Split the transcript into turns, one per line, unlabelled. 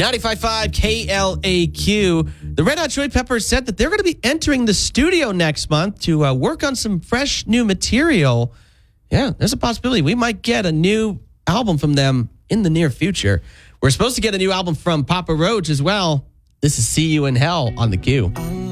95.5 KLAQ. The Red Hot Chili Peppers said that they're going to be entering the studio next month to work on some fresh new material. Yeah, there's a possibility we might get a new album from them in the near future. We're supposed to get a new album from Papa Roach as well. This is See You in Hell on the Q.